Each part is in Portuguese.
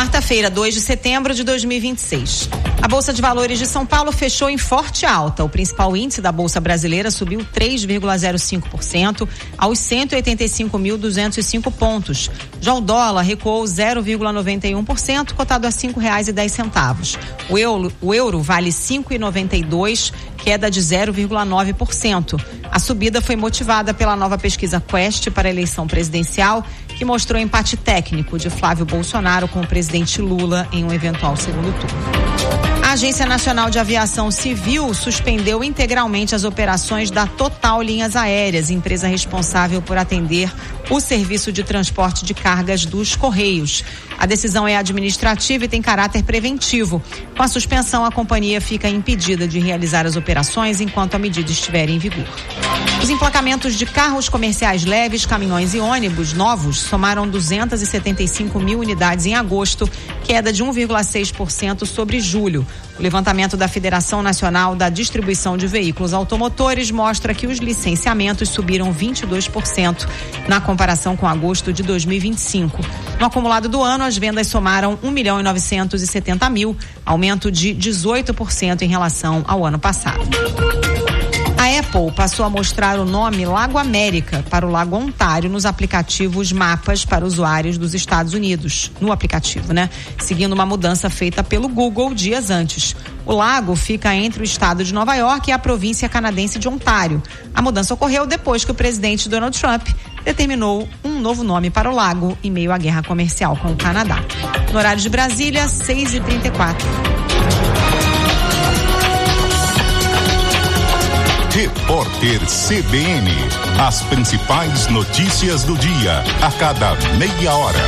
Quarta-feira, 2 de setembro de 2026. A Bolsa de Valores de São Paulo fechou em forte alta. O principal índice da Bolsa Brasileira subiu 3,05% aos 185.205 pontos. Já o dólar recuou 0,91%, cotado a R$ 5,10. O euro vale 5,92, queda de 0,9%. A subida foi motivada pela nova pesquisa Quest para a eleição presidencial, que mostrou empate técnico de Flávio Bolsonaro com o presidente Lula em um eventual segundo turno. A Agência Nacional de Aviação Civil suspendeu integralmente as operações da Total Linhas Aéreas, empresa responsável por atender o serviço de transporte de cargas dos Correios. A decisão é administrativa e tem caráter preventivo. Com a suspensão, a companhia fica impedida de realizar as operações enquanto a medida estiver em vigor. Os emplacamentos de carros comerciais leves, caminhões e ônibus novos somaram 275 mil unidades em agosto, queda de 1,6% sobre julho. O levantamento da Federação Nacional da Distribuição de Veículos Automotores mostra que os licenciamentos subiram 22% na comparação com agosto de 2025. No acumulado do ano, as vendas somaram 1.970.000, aumento de 18% em relação ao ano passado. A Apple passou a mostrar o nome Lago América para o Lago Ontário nos aplicativos Mapas para usuários dos Estados Unidos, no aplicativo, seguindo uma mudança feita pelo Google dias antes. O lago fica entre o estado de Nova York e a província canadense de Ontário. A mudança ocorreu depois que o presidente Donald Trump determinou um novo nome para o lago em meio à guerra comercial com o Canadá. No horário de Brasília, 6h34. Repórter CBN. As principais notícias do dia, a cada meia hora.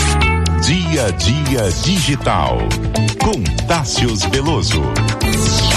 Dia a Dia Digital. Com Tássius Veloso.